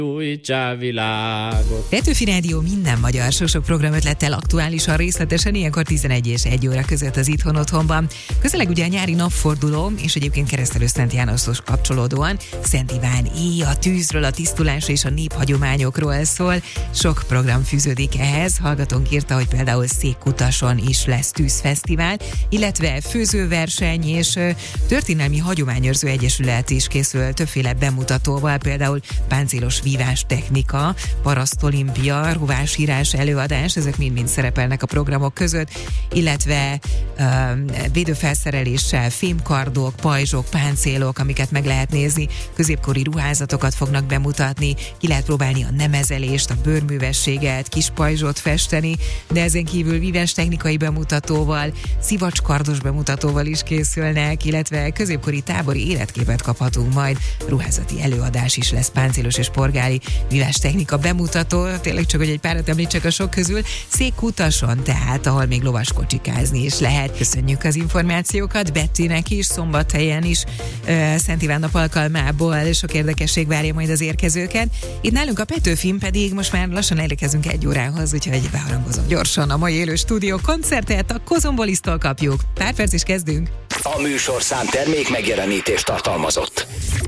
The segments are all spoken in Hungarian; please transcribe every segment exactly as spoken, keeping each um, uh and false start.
Újtsá világot. Petőfi Rádió minden magyar sok-sok programötlettel aktuálisan, részletesen, ilyenkor tizenegy és egy óra között az Itthon Otthonban. Közeleg ugye a nyári napforduló, és egyébként Keresztelő Szent Jánoshoz kapcsolódóan Szent Iván éj, a tűzről, a tisztulás és a néphagyományokról szól. Sok program fűződik ehhez. Hallgatónk írta, hogy például Székkutason is lesz tűzfesztivál, illetve főzőverseny és történelmi hagyományőrző egyesület is készül többféle bemutatóval, például páncélos vívás technika, parasztolimpia, rovásírás előadás, ezek mind-mind szerepelnek a programok között, illetve uh, védőfelszereléssel, fémkardok, pajzsok, páncélok, amiket meg lehet nézni, középkori ruházatokat fognak bemutatni, ki lehet próbálni a nemezelést, a bőrművességet, kis pajzsot festeni, de ezen kívül vívás technikai bemutatóval, szivacskardos bemutatóval is készülnek, illetve középkori tábori életképet kaphatunk majd, ruházati előadás is lesz, páncélos és porgáli vívás technika bemutató, tényleg csak, hogy egy párat említsek a sok közül, Székkutason, tehát ahol még lovaskocsikázni is lehet. Köszönjük az információkat Bettinek is, Szombathelyen is, uh, Szent Iván nap alkalmából sok érdekesség várja majd az érkezőket. Itt nálunk a Petőfin pedig most már lassan elérkezünk egy órához, úgyhogy beharangozom gyorsan a mai élő stúdió koncertet, a Kozombolis-tól kapjuk. Pár perc is kezdünk. A műsorszám termék megjelenítést tartalmazott.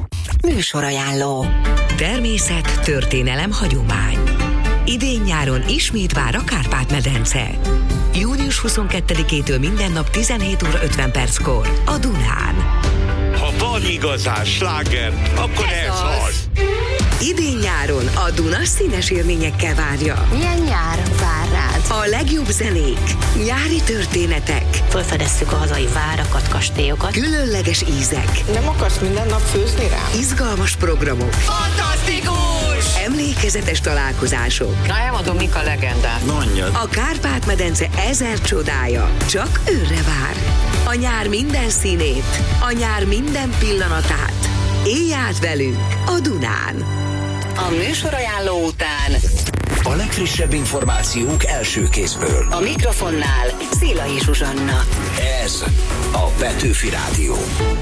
Műsorajánló. Természet, történelem, hagyomány. Idén-nyáron ismét vár a Kárpát-medence. június huszonkettedikétől minden nap tizenhét óra ötven perckor a Dunán. Ha van igazán sláger, akkor ez, ez az. az. Idén-nyáron a Duna színes élményekkel várja. Milyen nyár vár rád? A legjobb zenék, nyári történetek. Felfedezzük a hazai várakat, kastélyokat. Különleges ízek. Nem akarsz minden nap főzni rám? Izgalmas programok. Fantasztikus! Emlékezetes találkozások. Na, elmondom, mik a legendák. Mondjad. A Kárpát-medence ezer csodája csak őre vár. A nyár minden színét, a nyár minden pillanatát. Élj át velünk a Dunán. A műsorajánló után A legfrissebb információk első kézből. a mikrofonnál Szélai Zsuzsanna. Ez a Petőfi Rádió.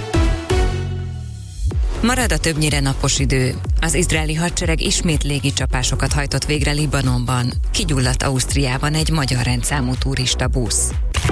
Marad a többnyire napos idő. Az izraeli hadsereg ismét légicsapásokat hajtott végre Libanonban. Kigyulladt Ausztriában egy magyar rendszámú turista busz.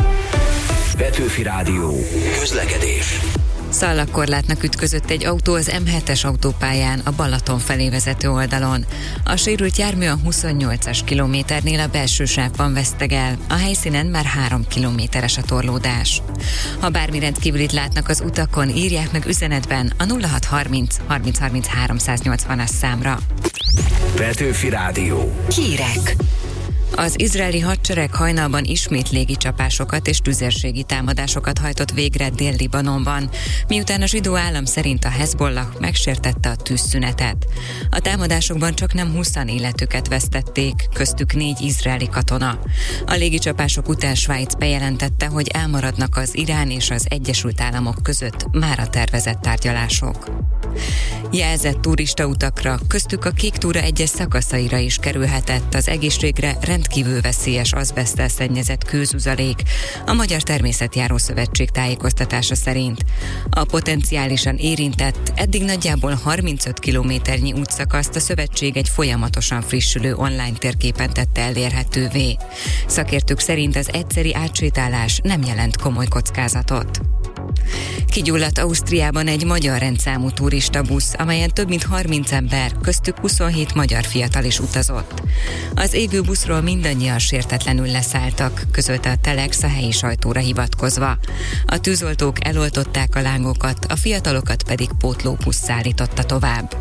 Petőfi Rádió. Közlekedés. Szalagkorlátnak ütközött egy autó az em hetes autópályán a Balaton felé vezető oldalon. A sérült jármű a huszonnyolcas kilométernél a belső sávban veszteg el. A helyszínen már három kilométeres a torlódás. Ha bármi rendkívülit látnak az utakon, írják meg üzenetben a nulla hat harminc harminc harminc háromszáznyolcvanas számra. Petőfi Rádió. Hírek. Az izraeli hadsereg hajnalban ismét légicsapásokat és tüzérségi támadásokat hajtott végre Dél-Libanonban, miután a zsidó állam szerint a Hezbollah megsértette a tűzszünetet. A támadásokban csaknem húszan életüket vesztették, köztük négy izraeli katona. A légicsapások után Svájc bejelentette, hogy elmaradnak az Irán és az Egyesült Államok között már a tervezett tárgyalások. Jelzett turistautakra, köztük a Kék túra egyes szakaszaira is kerülhetett az egészségre rendkívül veszélyes azbeszttel szennyezett kőzuzalék, a Magyar Természetjáró Szövetség tájékoztatása szerint. A potenciálisan érintett, eddig nagyjából harmincöt kilométernyi útszakaszt a szövetség egy folyamatosan frissülő online térképen tette elérhetővé. Szakértők szerint az egyszeri átsétálás nem jelent komoly kockázatot. Kigyulladt Ausztriában egy magyar rendszámú turistabusz, amelyen több mint harminc ember, köztük huszonhét magyar fiatal is utazott. Az égő buszról mindannyian sértetlenül leszálltak, közölte a Telex a helyi sajtóra hivatkozva. A tűzoltók eloltották a lángokat, a fiatalokat pedig pótlóbusz szállította tovább.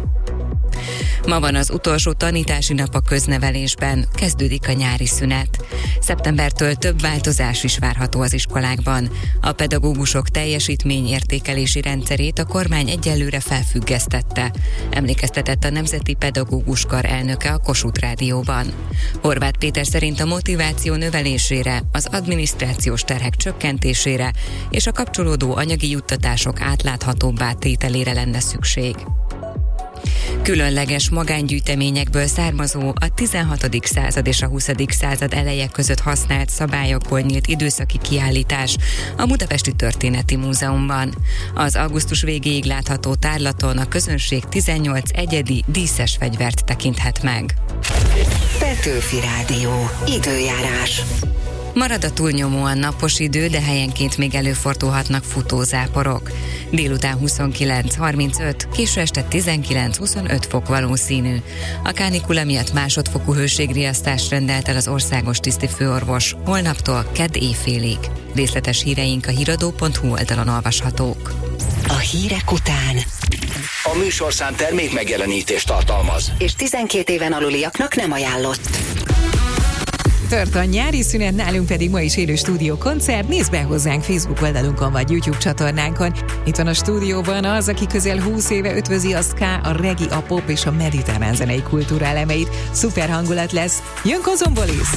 Ma van az utolsó tanítási nap a köznevelésben, kezdődik a nyári szünet. Szeptembertől több változás is várható az iskolákban. A pedagógusok teljesítményértékelési rendszerét a kormány egyelőre felfüggesztette, emlékeztetett a Nemzeti Pedagóguskar elnöke a Kossuth Rádióban. Horváth Péter szerint a motiváció növelésére, az adminisztrációs terhek csökkentésére és a kapcsolódó anyagi juttatások átláthatóbbá tételére lenne szükség. Különleges magángyűjteményekből származó, a tizenhatodik század és a huszadik század eleje között használt szabályokból nyílt időszaki kiállítás a Budapesti Történeti Múzeumban. Az augusztus végéig látható tárlaton a közönség tizennyolc egyedi díszes fegyvert tekinthet meg. Petőfi Rádió. Időjárás. Marad a túlnyomóan napos idő, de helyenként még előfordulhatnak futózáporok. Délután huszonkilenc harmincöt, késő este tizenkilenc-huszonöt fok valószínű. A kánikula miatt másodfokú hőségriasztást rendelt el az országos tisztifőorvos holnaptól kedd éjfélig. Részletes híreink a híradó pont hu oldalon olvashatók. A hírek után A műsorszám termék megjelenítést tartalmaz, És tizenkét éven aluliaknak nem ajánlott. Tört a nyári szünet, nálunk pedig ma is élő stúdió koncert. Nézd be hozzánk Facebook oldalunkon vagy YouTube csatornánkon. Itt van a stúdióban az, aki közel húsz éve ötvözi a ska, a reggae, a pop és a mediterrán zenei kultúra elemeit. Szuper hangulat lesz. Jön Kozombolis!